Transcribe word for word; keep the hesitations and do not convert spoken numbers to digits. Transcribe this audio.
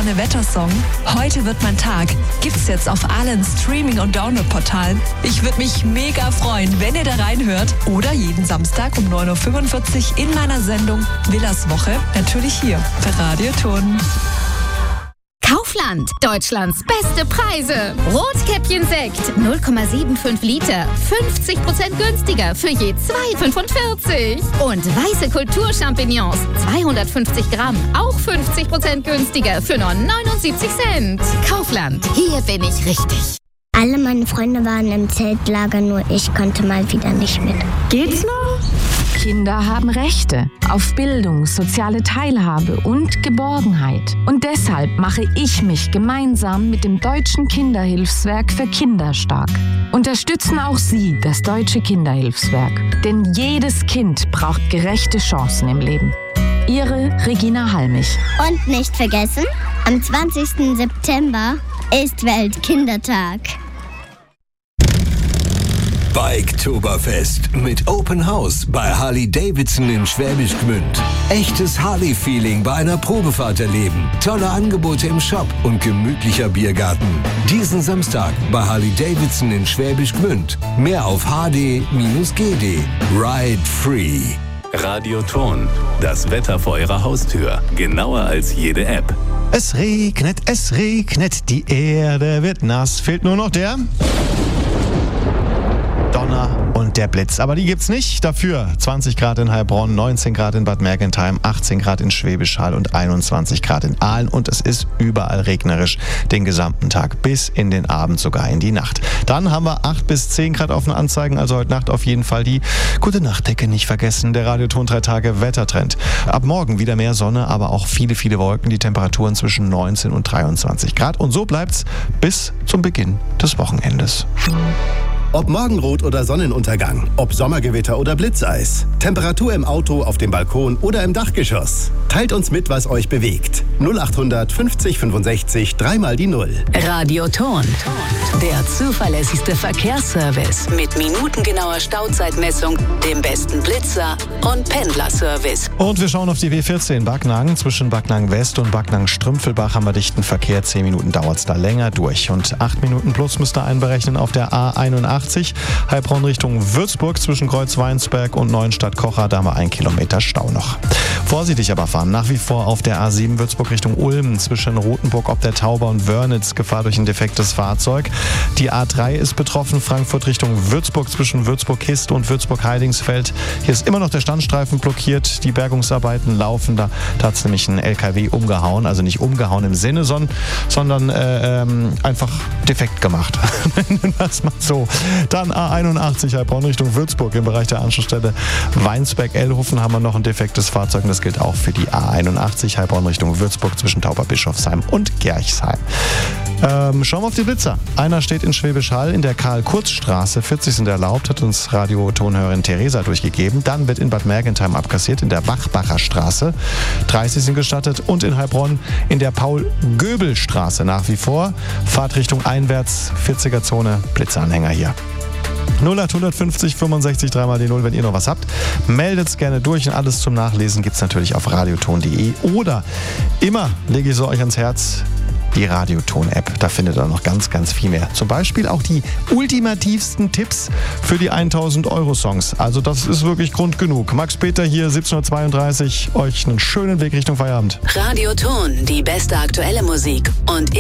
Sonne-Wetter-Song. Heute wird mein Tag. Gibt's jetzt auf allen Streaming- und Download-Portalen. Ich würde mich mega freuen, wenn ihr da reinhört. Oder jeden Samstag um neun Uhr fünfundvierzig in meiner Sendung Villas Woche. Natürlich hier bei Radio Ton. Kaufland, Deutschlands beste Preise. Rotkäppchen-Sekt, null Komma fünfundsiebzig Liter, fünfzig Prozent günstiger für je zwei Komma fünfundvierzig. Und weiße Kulturchampignons, zweihundertfünfzig Gramm, auch fünfzig Prozent günstiger für nur neunundsiebzig Cent. Kaufland, hier bin ich richtig. Alle meine Freunde waren im Zeltlager, nur ich konnte mal wieder nicht mit. Geht's noch? Kinder haben Rechte auf Bildung, soziale Teilhabe und Geborgenheit. Und deshalb mache ich mich gemeinsam mit dem Deutschen Kinderhilfswerk für Kinder stark. Unterstützen auch Sie das Deutsche Kinderhilfswerk. Denn jedes Kind braucht gerechte Chancen im Leben. Ihre Regina Halmich. Und nicht vergessen, am zwanzigsten September ist Weltkindertag. Biketoberfest mit Open House bei Harley-Davidson in Schwäbisch Gmünd. Echtes Harley-Feeling bei einer Probefahrt erleben. Tolle Angebote im Shop und gemütlicher Biergarten. Diesen Samstag bei Harley-Davidson in Schwäbisch Gmünd. Mehr auf h d g d. Ride free. Radio Ton. Das Wetter vor Ihrer Haustür. Genauer als jede App. Es regnet, es regnet, die Erde wird nass. Fehlt nur noch der Donner und der Blitz. Aber die gibt's nicht. Dafür zwanzig Grad in Heilbronn, neunzehn Grad in Bad Mergentheim, achtzehn Grad in Schwäbisch Hall und einundzwanzig Grad in Aalen. Und es ist überall regnerisch den gesamten Tag bis in den Abend, sogar in die Nacht. Dann haben wir acht bis zehn Grad offene Anzeigen. Also heute Nacht auf jeden Fall die gute Nachtdecke nicht vergessen. Der Radioton drei Tage Wettertrend. Ab morgen wieder mehr Sonne, aber auch viele, viele Wolken. Die Temperaturen zwischen neunzehn und dreiundzwanzig Grad. Und so bleibt's bis zum Beginn des Wochenendes. Ob Morgenrot oder Sonnenuntergang, ob Sommergewitter oder Blitzeis, Temperatur im Auto, auf dem Balkon oder im Dachgeschoss. Teilt uns mit, was euch bewegt. null achthundert fünfzig fünfundsechzig, dreimal die Null. Radio Ton. Der zuverlässigste Verkehrsservice mit minutengenauer Stauzeitmessung, dem besten Blitzer und Pendlerservice. Und wir schauen auf die W vierzehn Backnang. Zwischen Backnang West und Backnang Strümpfelbach haben wir dichten Verkehr. Zehn Minuten dauert es da länger durch. Und acht Minuten plus müsst ihr einberechnen auf der A einundachtzig. Heilbronn Richtung Würzburg zwischen Kreuzweinsberg und Neuenstadt-Kocher. Da haben wir ein Kilometer Stau noch. Vorsichtig aber fahren. Nach wie vor auf der A sieben Würzburg Richtung Ulm zwischen Rothenburg ob der Tauber und Wörnitz. Gefahr durch ein defektes Fahrzeug. Die A drei ist betroffen. Frankfurt Richtung Würzburg zwischen Würzburg-Hist und Würzburg-Heidingsfeld. Hier ist immer noch der Standstreifen blockiert. Die Bergungsarbeiten laufen. Da, da hat es nämlich ein L K W umgehauen. Also nicht umgehauen im Sinne, sondern, sondern äh, ähm, einfach defekt gemacht. Das mal so. Dann A einundachtzig Heilbronn Richtung Würzburg im Bereich der Anschlussstelle Weinsberg-Ellhofen haben wir noch ein defektes Fahrzeug. Und das gilt auch für die A einundachtzig Heilbronn Richtung Würzburg zwischen Tauberbischofsheim und Gerchsheim. Ähm, schauen wir auf die Blitzer. Einer steht in Schwäbisch Hall in der Karl-Kurz-Straße. vierzig sind erlaubt, hat uns Radio-Tonhörerin Theresa durchgegeben. Dann wird in Bad Mergentheim abkassiert in der Bachbacher Straße. dreißig sind gestattet. Und in Heilbronn in der Paul-Göbel-Straße nach wie vor. Fahrtrichtung einwärts, vierziger-Zone, Blitzeranhänger hier. null acht fünfzig fünfundsechzig, dreimal die Null, wenn ihr noch was habt. Meldet's gerne durch und alles zum Nachlesen gibt's natürlich auf radioton punkt de oder immer lege ich so euch ans Herz, die Radioton-App. Da findet ihr noch ganz, ganz viel mehr. Zum Beispiel auch die ultimativsten Tipps für die tausend Euro Songs. Also das ist wirklich Grund genug. Max Peter hier, siebzehn Uhr zweiunddreißig. Euch einen schönen Weg Richtung Feierabend. Radio Ton, die beste aktuelle Musik und